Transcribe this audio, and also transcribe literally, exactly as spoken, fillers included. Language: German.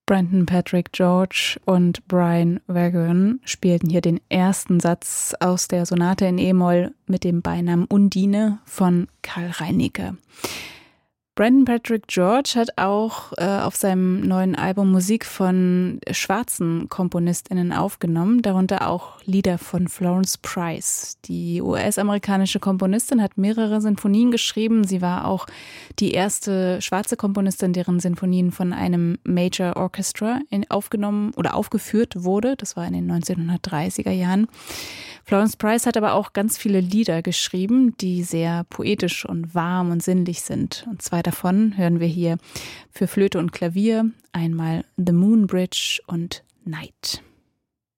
Brendan Patrick George und Brian Vaughan spielten hier den ersten Satz aus der Sonate in E-Moll mit dem Beinamen Undine von Karl Reinicke. Brendan Patrick George hat auch äh, auf seinem neuen Album Musik von schwarzen KomponistInnen aufgenommen, darunter auch Lieder von Florence Price. Die U S-amerikanische Komponistin hat mehrere Sinfonien geschrieben. Sie war auch die erste schwarze Komponistin, deren Sinfonien von einem Major Orchestra in, aufgenommen oder aufgeführt wurde. Das war in den neunzehnhundertdreißiger Jahren. Florence Price hat aber auch ganz viele Lieder geschrieben, die sehr poetisch und warm und sinnlich sind. Und zwei davon hören wir hier für Flöte und Klavier, einmal The Moon Bridge und Night.